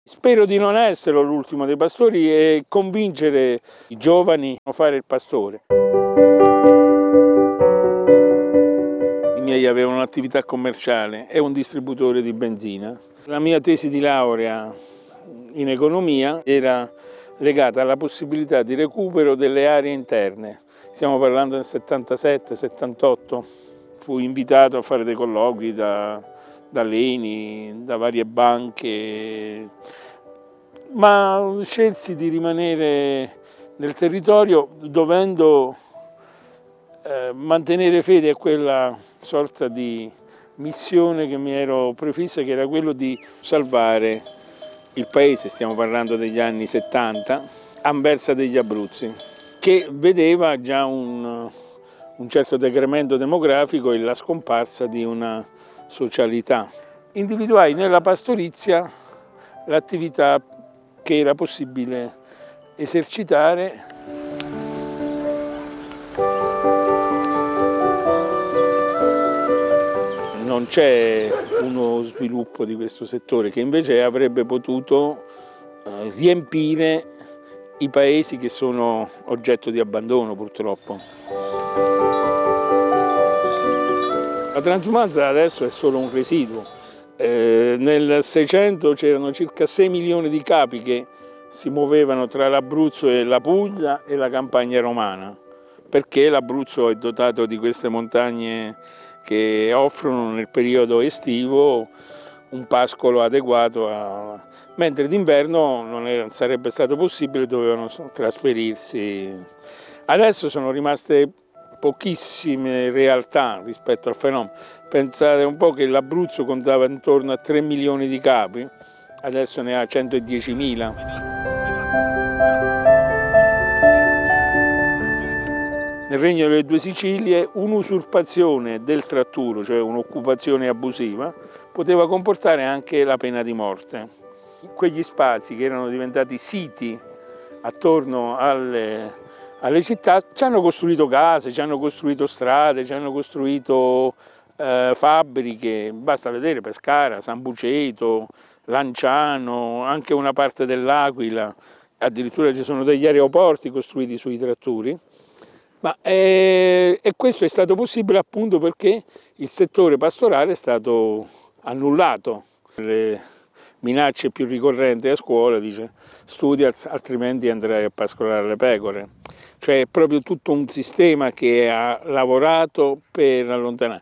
Spero di non essere l'ultimo dei pastori e convincere i giovani a fare il pastore. I miei avevano un'attività commerciale e un distributore di benzina. La mia tesi di laurea in economia era legata alla possibilità di recupero delle aree interne. Stiamo parlando del 77-78. Fui invitato a fare dei colloqui dall'ENI, da varie banche, ma scelsi di rimanere nel territorio dovendo mantenere fede a quella sorta di missione che mi ero prefissa, che era quello di salvare il paese. Stiamo parlando degli anni 70, Anversa degli Abruzzi, che vedeva già un certo decremento demografico e la scomparsa di una socialità. Individuai nella pastorizia l'attività che era possibile esercitare. Non c'è uno sviluppo di questo settore che invece avrebbe potuto riempire i paesi che sono oggetto di abbandono, purtroppo. La transumanza adesso è solo un residuo. Nel 600 c'erano circa 6 milioni di capi che si muovevano tra l'Abruzzo e la Puglia e la campagna romana, perché l'Abruzzo è dotato di queste montagne che offrono nel periodo estivo un pascolo adeguato, mentre d'inverno non sarebbe stato possibile, dovevano trasferirsi. Adesso sono rimaste pochissime realtà rispetto al fenomeno. Pensate un po' che l'Abruzzo contava intorno a 3 milioni di capi, adesso ne ha 110.000. Nel Regno delle Due Sicilie un'usurpazione del tratturo, cioè un'occupazione abusiva, poteva comportare anche la pena di morte. Quegli spazi che erano diventati siti attorno alle città ci hanno costruito case, ci hanno costruito strade, ci hanno costruito fabbriche, basta vedere Pescara, San Buceto, Lanciano, anche una parte dell'Aquila, addirittura ci sono degli aeroporti costruiti sui tratturi. E questo è stato possibile appunto perché il settore pastorale è stato annullato. Le minacce più ricorrenti a scuola dice studia altrimenti andrai a pascolare le pecore. Cioè è proprio tutto un sistema che ha lavorato per allontanare.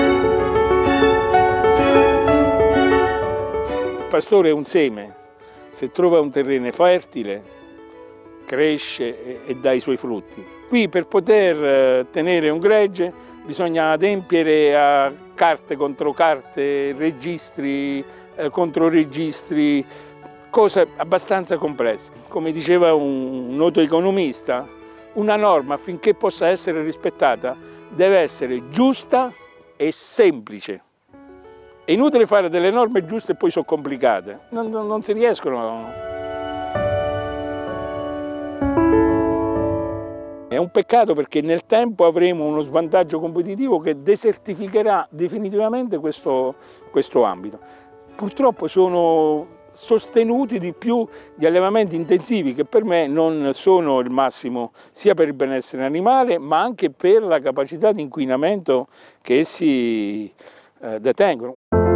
Il pastore è un seme, se trova un terreno fertile cresce e dà i suoi frutti. Qui per poter tenere un gregge bisogna adempiere a carte contro carte, registri contro registri, cose abbastanza complesse. Come diceva un noto economista, una norma affinché possa essere rispettata deve essere giusta e semplice. È inutile fare delle norme giuste e poi sono complicate, non si riescono. È un peccato perché nel tempo avremo uno svantaggio competitivo che desertificherà definitivamente questo ambito. Purtroppo sono sostenuti di più gli allevamenti intensivi, che per me non sono il massimo sia per il benessere animale ma anche per la capacità di inquinamento che essi detengono.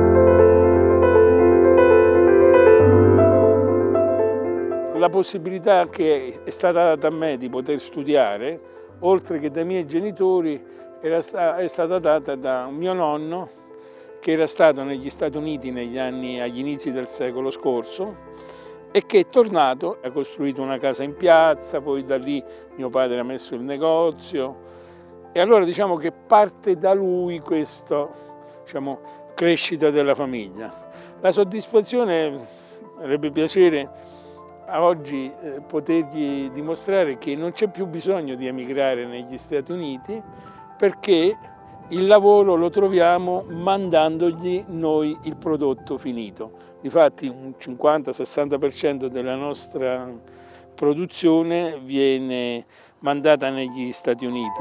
La possibilità che è stata data a me di poter studiare, oltre che dai miei genitori, è stata data da un mio nonno che era stato negli Stati Uniti agli inizi del secolo scorso e che è tornato, ha costruito una casa in piazza, poi da lì mio padre ha messo il negozio e allora diciamo che parte da lui questa crescita della famiglia. La soddisfazione, avrebbe piacere a oggi potergli dimostrare che non c'è più bisogno di emigrare negli Stati Uniti perché il lavoro lo troviamo mandandogli noi il prodotto finito. Difatti un 50-60% della nostra produzione viene mandata negli Stati Uniti.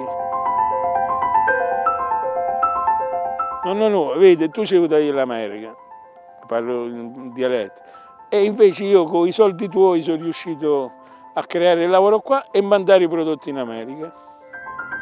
No, vedi, tu sei venuto dall'America, parlo in dialetto. E invece io con i soldi tuoi sono riuscito a creare il lavoro qua e mandare i prodotti in America.